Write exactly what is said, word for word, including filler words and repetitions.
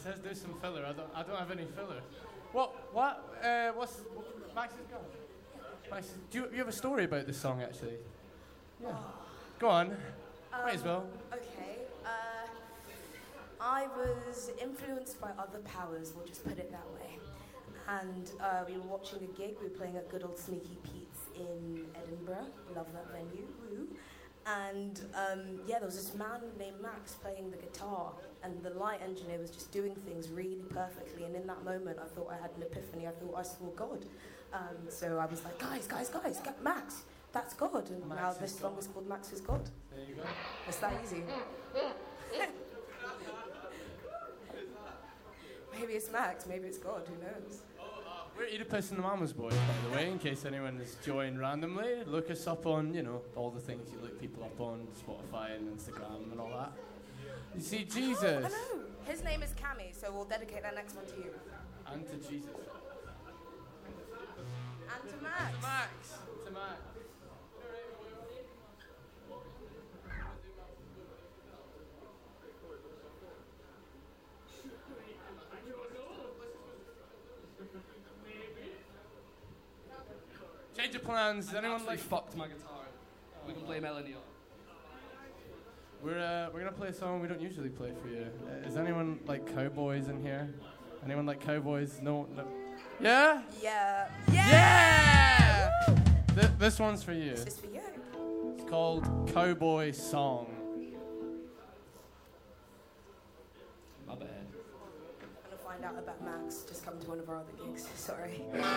says do some filler. I don't. I don't have any filler. What? What? Uh, what's Max is gone. Max, do you, you have a story about this song actually? Yeah. Go on. Um, Might as well. Okay. Uh, I was influenced by other powers. We'll just put it that way. And uh, we were watching a gig. We were playing at good old Sneaky Pete's in Edinburgh. Love that venue. Woo. And um, yeah, there was this man named Max playing the guitar, and the light engineer was just doing things really perfectly. And in that moment, I thought I had an epiphany. I thought I saw God. Um, so I was like, guys, guys, guys, get Max. That's God. And Max now is this God. song is called Max is God. There you go. It's that easy. Maybe it's Max, maybe it's God, who knows? We're Oedipus and the Mama's Boys, by the way, in case anyone has joined randomly. Look us up on, you know, all the things you look people up on, Spotify and Instagram and all that. You see, Jesus. Oh, I know. His name is Cammy, so we'll dedicate that next one to you. And to Jesus. And to Max. Max. To Max. Change of plans. Does anyone like? fucked my guitar. We can play Melanie on. We're uh, we're gonna play a song we don't usually play for you. Uh, is anyone like Cowboys in here? Anyone like Cowboys? No. no. Yeah. Yeah. Yeah. Th- this one's for you. This is for you. It's called Cowboy Song. My bad. I'm gonna find out about Max. Just come to one of our other gigs. Sorry.